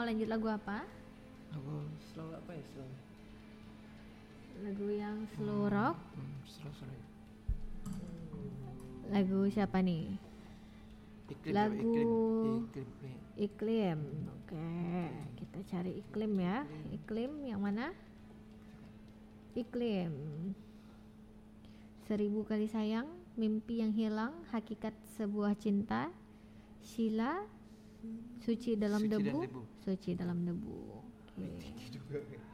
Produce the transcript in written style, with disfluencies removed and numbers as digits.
mau lanjut lagu apa? Lagu slow apa ya slow? Lagu yang slow rock. Slow. Lagu siapa nih? Lagu Iklim. Oke, kita cari Iklim ya. Iklim yang mana? Iklim. 1000 kali sayang, mimpi yang hilang, hakikat sebuah cinta, Sheila, suci dalam debu. Suci dalam debu. Oke.